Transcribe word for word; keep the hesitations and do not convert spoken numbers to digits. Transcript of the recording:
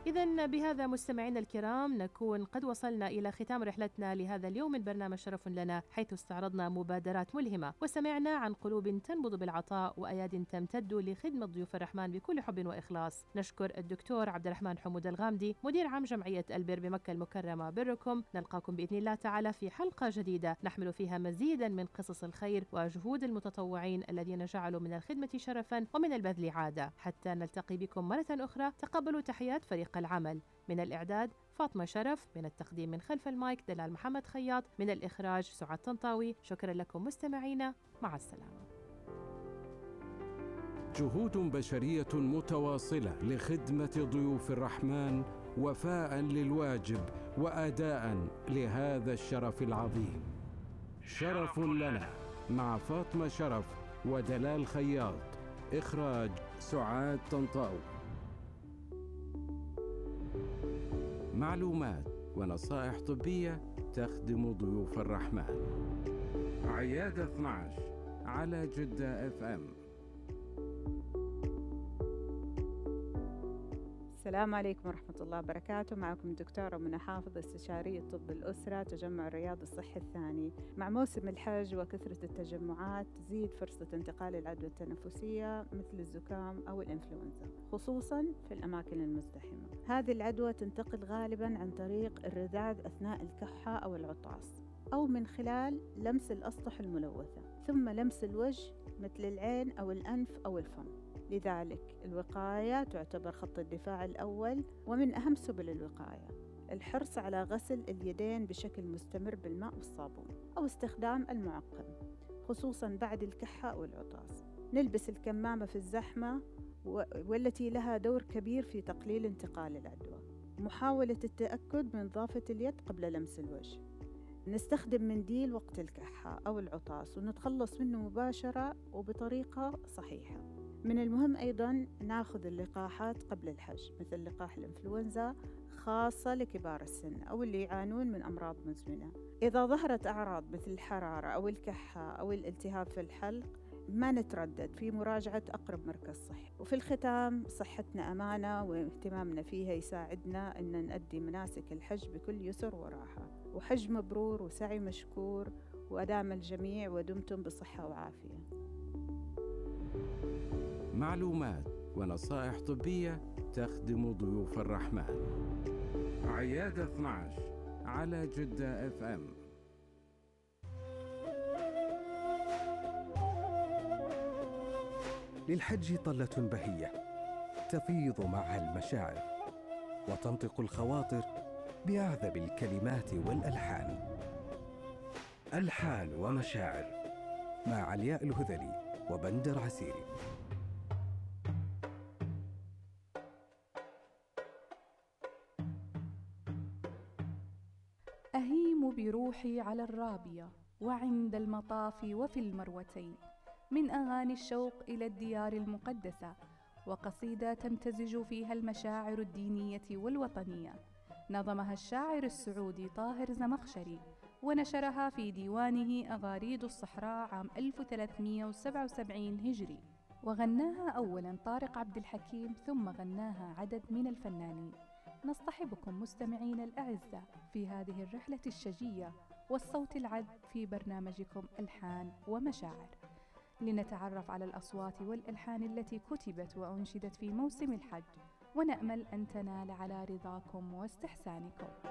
إذن بهذا مستمعينا الكرام نكون قد وصلنا إلى ختام رحلتنا لهذا اليوم من برنامج شرف لنا، حيث استعرضنا مبادرات ملهمة وسمعنا عن قلوب تنبض بالعطاء وأياد تمتد لخدمة ضيوف الرحمن بكل حب وإخلاص. نشكر الدكتور عبد الرحمن حمود الغامدي مدير عام جمعية البر بمكة المكرمة بركم. نلقاكم بإذن الله تعالى في حلقة جديدة نحمل فيها مزيدا من قصص الخير وجهود المتطوعين الذين جعلوا من الخدمة شرفا ومن البذل عادة. حتى نلتقي بكم مرة أخرى، تقبلوا تحيات فريق العمل. من الإعداد فاطمة شرف، من التقديم من خلف المايك دلال محمد خياط، من الإخراج سعاد طنطاوي. شكرا لكم مستمعينا، مع السلامة. جهود بشرية متواصلة لخدمة ضيوف الرحمن وفاء للواجب وأداء لهذا الشرف العظيم. شرف لنا مع فاطمة شرف ودلال خياط. إخراج سعاد طنطاوي. معلومات ونصائح طبية تخدم ضيوف الرحمن. عيادة اثنا عشر على جدة اف ام. السلام عليكم ورحمة الله وبركاته. معكم الدكتورة منى حافظ، استشارية طب الأسرة، تجمع الرياض الصحي الثاني. مع موسم الحج وكثرة التجمعات تزيد فرصة انتقال العدوى التنفسية مثل الزكام أو الإنفلونزا، خصوصا في الأماكن المزدحمة. هذه العدوى تنتقل غالبا عن طريق الرذاذ أثناء الكحة أو العطاس، أو من خلال لمس الأسطح الملوثة، ثم لمس الوجه مثل العين أو الأنف أو الفم. لذلك الوقاية تعتبر خط الدفاع الأول ومن أهم سبل الوقاية. الحرص على غسل اليدين بشكل مستمر بالماء والصابون، أو استخدام المعقم خصوصاً بعد الكحة أو العطاس. نلبس الكمامة في الزحمة والتي لها دور كبير في تقليل انتقال العدوى. محاولة التأكد من نظافة اليد قبل لمس الوجه. نستخدم منديل وقت الكحة أو العطاس ونتخلص منه مباشرة وبطريقة صحيحة. من المهم أيضاً نأخذ اللقاحات قبل الحج، مثل لقاح الإنفلونزا خاصة لكبار السن أو اللي يعانون من أمراض مزمنة. إذا ظهرت أعراض مثل الحرارة أو الكحة أو الالتهاب في الحلق، ما نتردد في مراجعة أقرب مركز صحي. وفي الختام، صحتنا أمانة واهتمامنا فيها يساعدنا أن نؤدي مناسك الحج بكل يسر وراحة. وحج مبرور وسعي مشكور، وأدام الجميع ودمتم بصحة وعافية. معلومات ونصائح طبية تخدم ضيوف الرحمن. عيادة اثنا عشر على جدة اف ام. للحج طلة بهية تفيض معها المشاعر وتنطق الخواطر بأعذب الكلمات والألحان. ألحان ومشاعر مع علياء الهذلي وبندر عسيري. أهيم بروحي على الرابية وعند المطاف وفي المروتين، من أغاني الشوق إلى الديار المقدسة، وقصيدة تمتزج فيها المشاعر الدينية والوطنية. نظمها الشاعر السعودي طاهر زمخشري، ونشرها في ديوانه أغاريد الصحراء عام ألف وثلاثمئة وسبعة وسبعين هجري، وغناها أولا طارق عبد الحكيم، ثم غناها عدد من الفنانين. نصطحبكم مستمعين الأعزاء في هذه الرحلة الشجية والصوت العذب في برنامجكم ألحان ومشاعر، لنتعرف على الأصوات والألحان التي كتبت وأنشدت في موسم الحج، ونأمل أن تنال على رضاكم واستحسانكم.